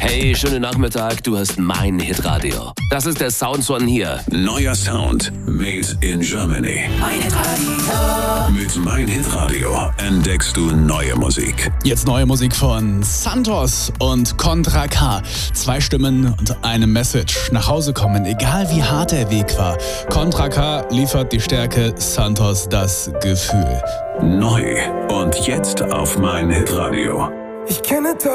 Hey, schönen Nachmittag, du hast mein Hitradio. Das ist der Sound von hier. Neuer Sound, made in Germany. Mein Hitradio. Mit Mein Hitradio entdeckst du neue Musik. Jetzt neue Musik von Santos und Contra K. 2 Stimmen und eine Message. Nach Hause kommen, egal wie hart der Weg war. Contra K liefert die Stärke, Santos das Gefühl. Neu und jetzt auf Mein Hitradio. Ich kenne